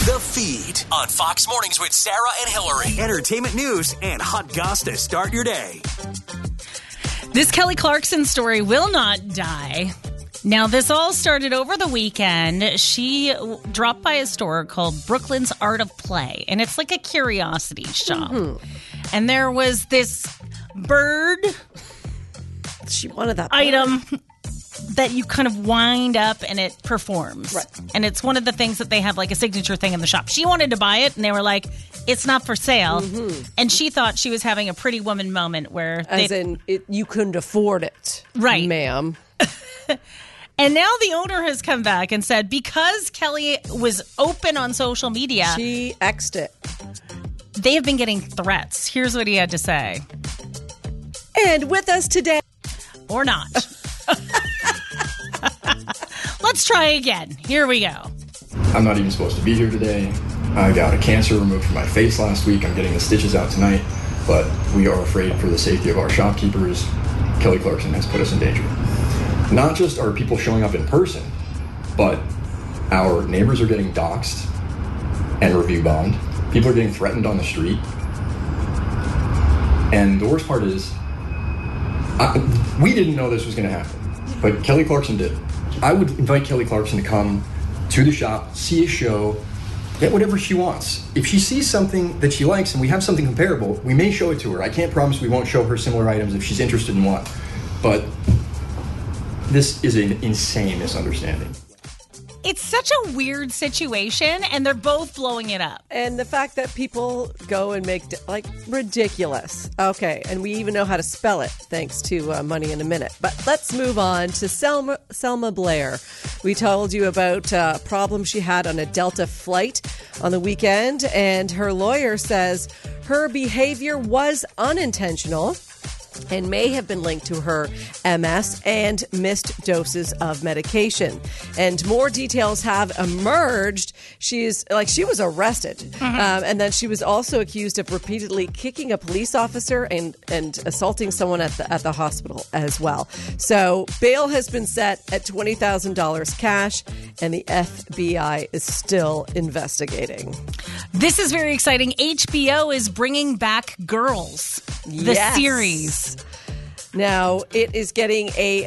The Feed on Fox Mornings with Sarah and Hillary. Entertainment news and hot goss to start your day. This Kelly Clarkson story will not die. Now, this all started over the weekend. She dropped by a store called Brooklyn's Art of Play, and it's like a curiosity shop. And there was this bird She wanted that item that you kind of wind up and it performs. Right. And it's one of the things that they have like a signature thing in the shop. She wanted to buy it, and they were like, it's not for sale. And she thought she was having a Pretty Woman moment where you couldn't afford it, right, ma'am. And now the owner has come back and said because Kelly was open on social media, She X'd it. they have been getting threats. Here's what he had to say. And with us today. Or not. Let's try again. Here we go. I'm not even supposed to be here today. I got a cancer removed from my face last week. I'm getting the stitches out tonight, but we are afraid for the safety of our shopkeepers. Kelly Clarkson has put us in danger. Not just are people showing up in person, but our neighbors are getting doxxed and review bombed. People are getting threatened on the street. And the worst part is, we didn't know this was going to happen, but Kelly Clarkson did. I would invite Kelly Clarkson to come to the shop, see a show, get whatever she wants. If she sees something that she likes and we have something comparable, we may show it to her. I can't promise we won't show her similar items if she's interested in one. But this is an insane misunderstanding. It's such a weird situation, and they're both blowing it up. And the fact that people go and make, ridiculous. Okay, and we even know how to spell it, thanks to Money in a Minute. But let's move on to Selma Blair. We told you about a problem she had on a Delta flight on the weekend, and her lawyer says her behavior was unintentional and may have been linked to her MS and missed doses of medication. And more details have emerged. She was arrested. And then she was also accused of repeatedly kicking a police officer and assaulting someone at the hospital as well. So bail has been set at $20,000 cash, and the FBI is still investigating. This is very exciting. HBO is bringing back Girls, the series. Now, it is getting a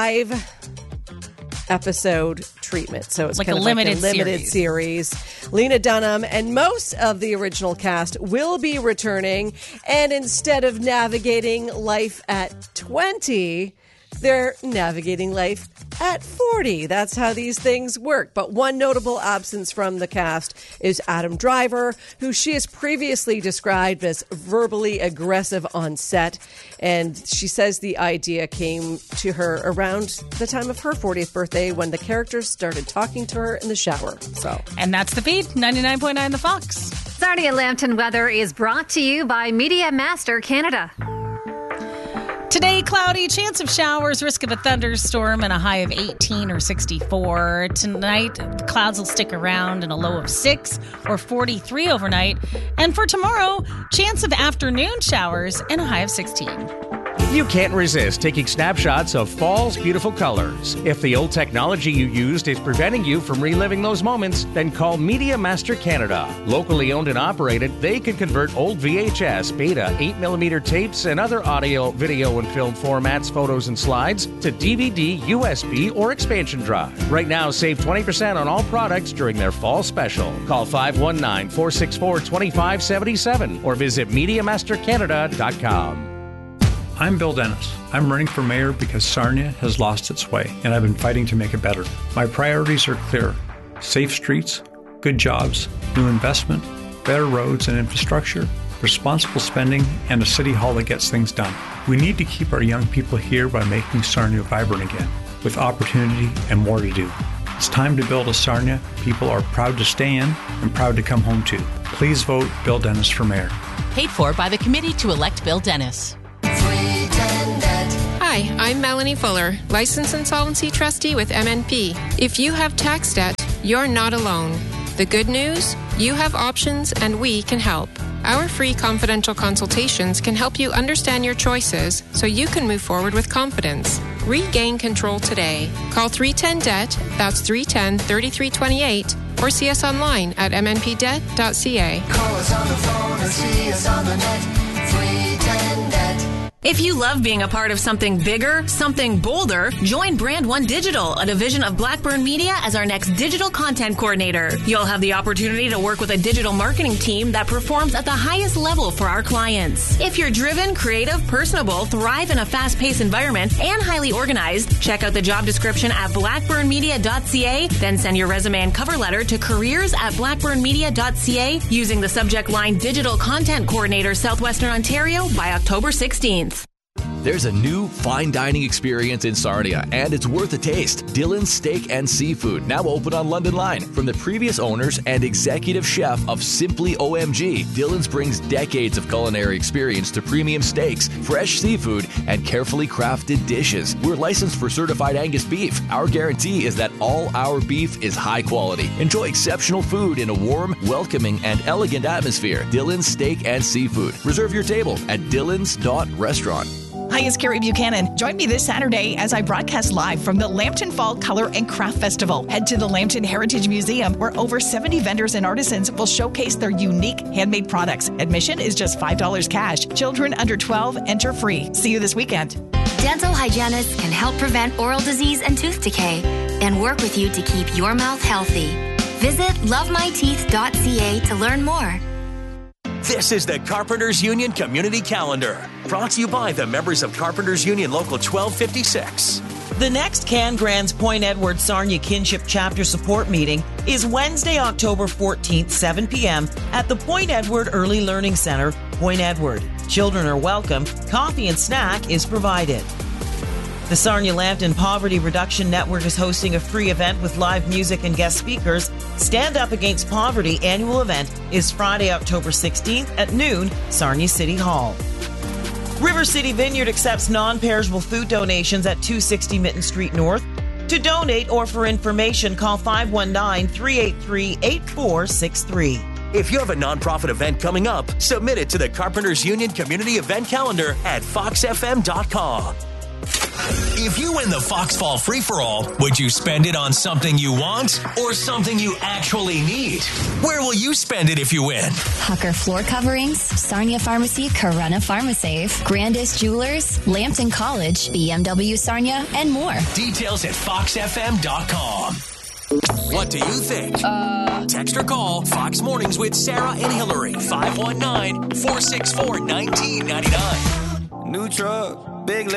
5-episode treatment. So it's like kind a of limited like a limited series. Lena Dunham and most of the original cast will be returning. And instead of navigating life at 20, they're navigating life at 40. That's how these things work. But one notable absence from the cast is Adam Driver, who she has previously described as verbally aggressive on set. And she says the idea came to her around the time of her 40th birthday when the characters started talking to her in the shower. And that's The Feed, 99.9 The Fox. Sarnia Lambton weather is brought to you by Media Master Canada. Today, cloudy, chance of showers, risk of a thunderstorm, and a high of 18 or 64. Tonight, the clouds will stick around and a low of 6 or 43 overnight. And for tomorrow, chance of afternoon showers and a high of 16. You can't resist taking snapshots of fall's beautiful colors. If the old technology you used is preventing you from reliving those moments, then call Media Master Canada. Locally owned and operated, they can convert old VHS, Beta, 8mm tapes, and other audio, video, and film formats, photos, and slides to DVD, USB, or expansion drive. Right now, save 20% on all products during their fall special. Call 519-464-2577 or visit MediaMasterCanada.com. I'm Bill Dennis. I'm running for mayor because Sarnia has lost its way, and I've been fighting to make it better. My priorities are clear: safe streets, good jobs, new investment, better roads and infrastructure, responsible spending, and a city hall that gets things done. We need to keep our young people here by making Sarnia vibrant again, with opportunity and more to do. It's time to build a Sarnia people are proud to stay in and proud to come home to. Please vote Bill Dennis for mayor. Paid for by the committee to elect Bill Dennis. Hi, I'm Melanie Fuller, Licensed Insolvency Trustee with MNP. If you have tax debt, you're not alone. The good news? You have options and we can help. Our free confidential consultations can help you understand your choices so you can move forward with confidence. Regain control today. Call 310-DEBT, that's 310-3328, or see us online at mnpdebt.ca. Call us on the phone or see us on the net. 310-NET. If you love being a part of something bigger, something bolder, join Brand One Digital, a division of Blackburn Media, as our next digital content coordinator. You'll have the opportunity to work with a digital marketing team that performs at the highest level for our clients. If you're driven, creative, personable, thrive in a fast-paced environment, and highly organized, check out the job description at blackburnmedia.ca, then send your resume and cover letter to careers@blackburnmedia.ca using the subject line Digital Content Coordinator, Southwestern Ontario by October 16th. There's a new fine dining experience in Sarnia, and it's worth a taste. Dylan's Steak and Seafood, now open on London Line. From the previous owners and executive chef of Simply OMG, Dylan's brings decades of culinary experience to premium steaks, fresh seafood, and carefully crafted dishes. We're licensed for certified Angus beef. Our guarantee is that all our beef is high quality. Enjoy exceptional food in a warm, welcoming, and elegant atmosphere. Dylan's Steak and Seafood. Reserve your table at dylans.restaurant. Hi, it's Carrie Buchanan. Join me this Saturday as I broadcast live from the Lambton Fall Color and Craft Festival. Head to the Lambton Heritage Museum, where over 70 vendors and artisans will showcase their unique handmade products. Admission is just $5 cash. Children under 12 enter free. See you this weekend. Dental hygienists can help prevent oral disease and tooth decay and work with you to keep your mouth healthy. Visit lovemyteeth.ca to learn more. This is the Carpenters Union Community Calendar, brought to you by the members of Carpenters Union Local 1256. The next CanGrand's Point Edward Sarnia Kinship Chapter Support Meeting is Wednesday, October 14th, 7 p.m. at the Point Edward Early Learning Center, Point Edward. Children are welcome. Coffee and snack is provided. The Sarnia Lambton Poverty Reduction Network is hosting a free event with live music and guest speakers. Stand Up Against Poverty annual event is Friday, October 16th at noon, Sarnia City Hall. River City Vineyard accepts non-perishable food donations at 260 Mitten Street North. To donate or for information, call 519-383-8463. If you have a nonprofit event coming up, submit it to the Carpenters Union Community Event Calendar at foxfm.com. If you win the Fox Fall Free-for-All, would you spend it on something you want or something you actually need? Where will you spend it if you win? Hucker Floor Coverings, Sarnia Pharmacy, Corunna PharmaSave, Grandis Jewelers, Lambton College, BMW Sarnia, and more. Details at foxfm.com. What do you think? Text or call Fox Mornings with Sarah and Hillary, 519-464-1999. New truck, big